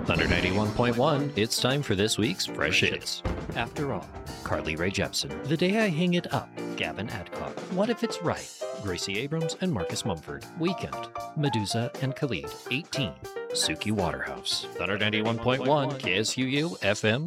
Thunder 91.1, it's time for this week's Fresh Hits. After All, Carly Rae Jepsen. The Day I Hang It Up, Gavin Adcock. What If It's Right, Gracie Abrams and Marcus Mumford. Weekend, Medusa and Khalid. 18, Suki Waterhouse. Thunder 91.1, KSUU, FM,